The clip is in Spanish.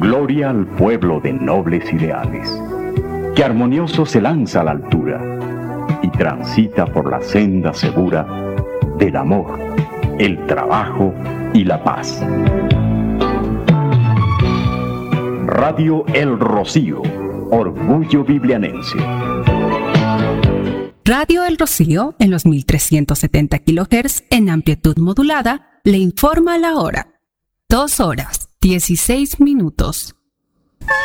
Gloria al pueblo de nobles ideales, que armonioso se lanza a la altura y transita por la senda segura del amor, el trabajo y la paz. Radio El Rocío, orgullo biblianense. Radio El Rocío, en los 1370 kHz en amplitud modulada, le informa la hora. 2 horas, 16 minutos.